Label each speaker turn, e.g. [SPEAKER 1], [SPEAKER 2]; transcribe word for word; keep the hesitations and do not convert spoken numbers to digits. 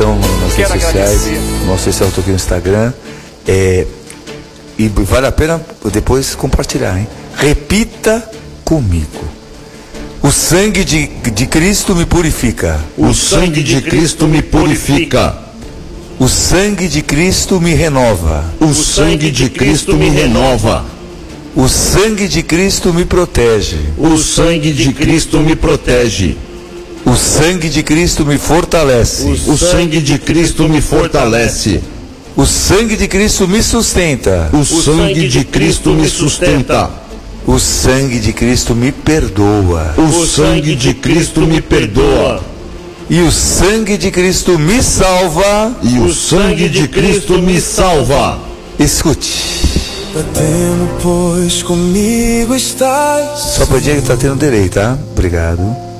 [SPEAKER 1] estão nas redes sociais. Nosso especial aqui no Instagram. É, e vale a pena depois compartilhar, hein? Repita comigo. O sangue de, de Cristo me purifica.
[SPEAKER 2] O sangue de Cristo me purifica.
[SPEAKER 1] O sangue de Cristo me renova.
[SPEAKER 2] O sangue de Cristo me renova.
[SPEAKER 1] O sangue de Cristo me protege.
[SPEAKER 2] O sangue de Cristo me protege.
[SPEAKER 1] O sangue de Cristo me fortalece.
[SPEAKER 2] O sangue de Cristo me fortalece.
[SPEAKER 1] O sangue de Cristo me sustenta.
[SPEAKER 2] O sangue de Cristo me sustenta.
[SPEAKER 1] O sangue de Cristo me perdoa.
[SPEAKER 2] O sangue de Cristo me perdoa.
[SPEAKER 1] E o sangue de Cristo me salva.
[SPEAKER 2] E o sangue de Cristo me salva.
[SPEAKER 1] Escute.
[SPEAKER 3] Batendo, pois comigo estás.
[SPEAKER 1] Só para o Diego que está tendo delay, tá? Obrigado.